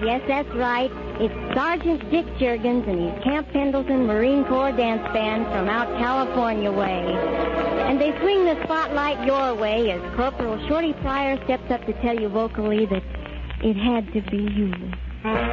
Yes, that's right. It's Sergeant Dick Juergens and his Camp Pendleton Marine Corps Dance Band from out California way. And they swing the spotlight your way as Corporal Shorty Pryor steps up to tell you vocally that it had to be you.